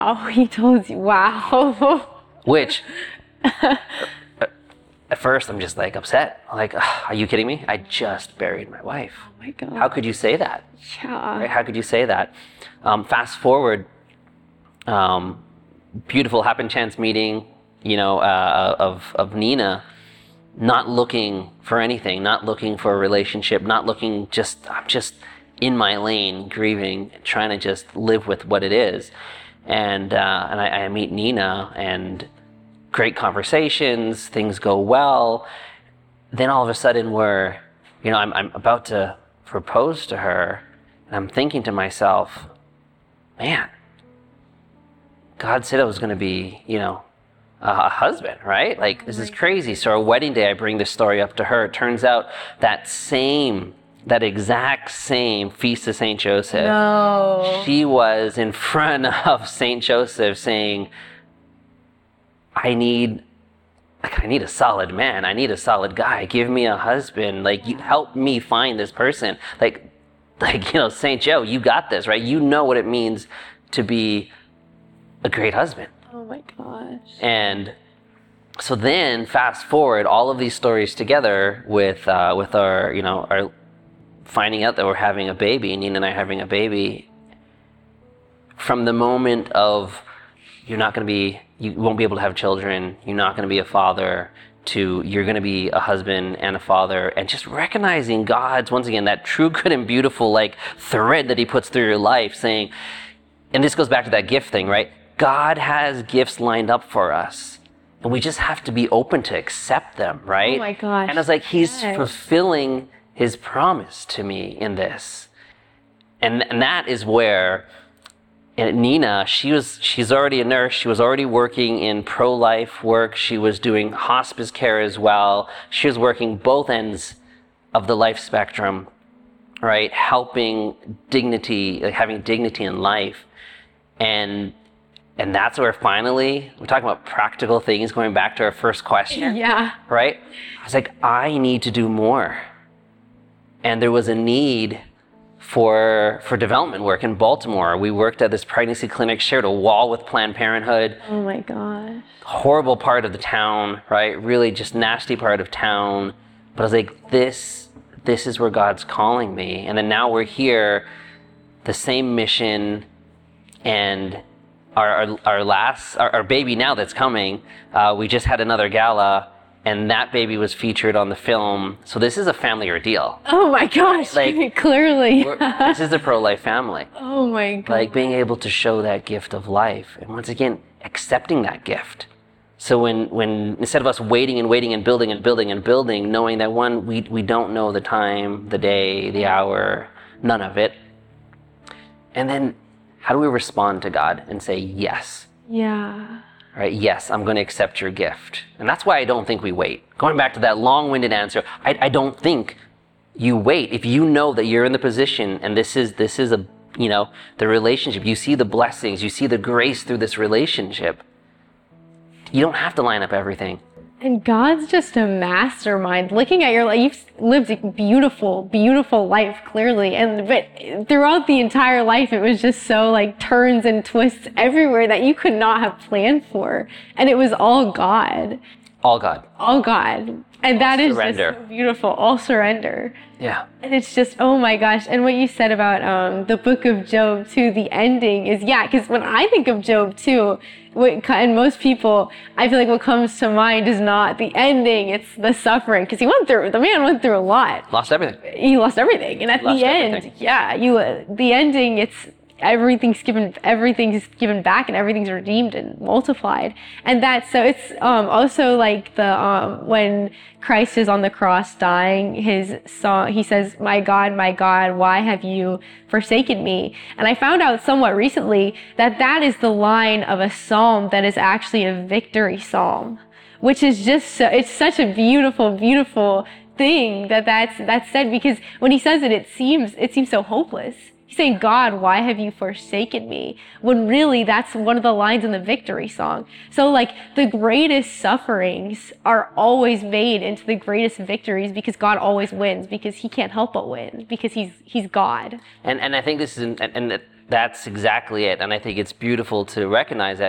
Oh, he told you. Wow. Which, at first, I'm just like upset. Like, "Ugh, are you kidding me? I just buried my wife. Oh my God. How could you say that? Yeah. Right? How could you say that? Fast forward, beautiful happen chance meeting, of Nina, not looking for anything, not looking for a relationship, not looking, I'm just in my lane, grieving, trying to just live with what it is. And I meet Nina, and great conversations, things go well. Then all of a sudden I'm about to propose to her, and I'm thinking to myself, man, God said I was going to be, a husband, right? Like, this is crazy. So our wedding day, I bring this story up to her. It turns out that exact same Feast of St. Joseph, No. she was in front of St. Joseph saying, I need a solid man. I need a solid guy. Give me a husband. Like, you help me find this person. Like, St. Joe, you got this, right? You know what it means to be a great husband. Oh my gosh. And so then fast forward all of these stories together with our finding out that we're having a baby, Nina and I having a baby. From the moment of you won't be able to have children, you're not going to be a father, to you're going to be a husband and a father, and just recognizing God's, once again, that true, good, and beautiful thread that he puts through your life, saying, and this goes back to that gift thing, right? God has gifts lined up for us, and we just have to be open to accept them, right? Oh my gosh. And it's like he's fulfilling his promise to me in this. And that is where Nina, she's already a nurse. She was already working in pro-life work. She was doing hospice care as well. She was working both ends of the life spectrum, right? Helping dignity, having dignity in life. And that's where finally, we're talking about practical things, going back to our first question. Yeah. Right? I was like, I need to do more. And there was a need for development work in Baltimore. We worked at this pregnancy clinic, shared a wall with Planned Parenthood. Oh my gosh. Horrible part of the town, right? Really just nasty part of town. But I was like, this is where God's calling me. And then now we're here, the same mission, and our baby now that's coming, we just had another gala, and that baby was featured on the film. So this is a family ordeal. Oh my gosh. Clearly. This is a pro-life family. Oh my God. Like being able to show that gift of life, and once again, accepting that gift. So when instead of us waiting and waiting and building and building and building, knowing that we don't know the time, the day, the hour, none of it. And then how do we respond to God and say yes? Yeah. Right? Yes, I'm going to accept your gift. And that's why I don't think we wait. Going back to that long-winded answer, I don't think you wait. If you know that you're in the position and this is the relationship, you see the blessings, you see the grace through this relationship, you don't have to line up everything. And God's just a mastermind. Looking at your life, you've lived a beautiful, beautiful life, clearly. But throughout the entire life, it was just so turns and twists everywhere that you could not have planned for. And it was all God. All God. All God. And that is surrender. just so beautiful. All surrender. Yeah. And it's just, oh my gosh. And what you said about the book of Job too, the ending is, because when I think of Job too, and most people, I feel like what comes to mind is not the ending, it's the suffering. Because the man went through a lot. Lost everything. He lost everything. And at the end, the ending, it's, everything's given back and everything's redeemed and multiplied. And it's also like when Christ is on the cross dying, his song, he says, my God, why have you forsaken me? And I found out somewhat recently that is the line of a psalm that is actually a victory psalm, which is just it's such a beautiful, beautiful thing that's said, because when he says it seems so hopeless. He's saying, God, why have you forsaken me? When really that's one of the lines in the victory song. So the greatest sufferings are always made into the greatest victories, because God always wins, because he can't help but win, because he's God. And I think this is, and That's exactly it. And I think it's beautiful to recognize that.